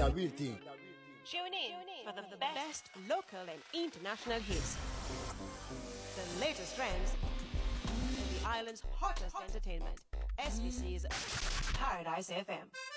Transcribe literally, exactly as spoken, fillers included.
the real thing. Tune in for the best local and international hits, the latest trends, and the island's hottest entertainment. S B C's Paradise F M.